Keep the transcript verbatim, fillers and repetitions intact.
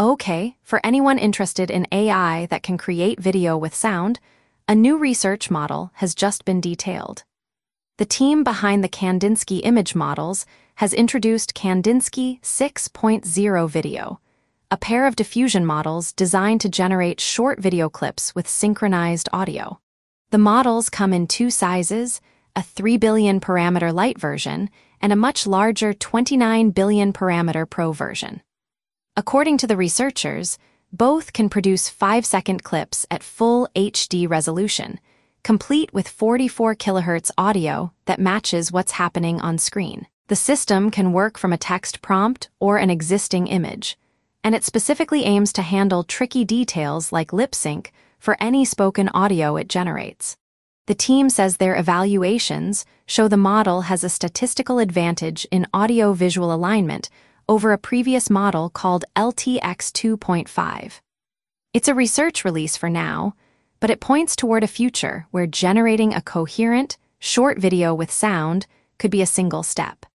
Okay, for anyone interested in A I that can create video with sound, a new research model has just been detailed. The team behind the Kandinsky image models has introduced Kandinsky six point oh Video, a pair of diffusion models designed to generate short video clips with synchronized audio. The models come in two sizes, a three billion parameter light version and a much larger twenty-nine billion parameter pro version. According to the researchers, both can produce five-second clips at full H D resolution, complete with forty-four kilohertz audio that matches what's happening on screen. The system can work from a text prompt or an existing image, and it specifically aims to handle tricky details like lip sync for any spoken audio it generates. The team says their evaluations show the model has a statistical advantage in audio-visual alignment over a previous model called L T X two point five. It's a research release for now, but it points toward a future where generating a coherent, short video with sound could be a single step.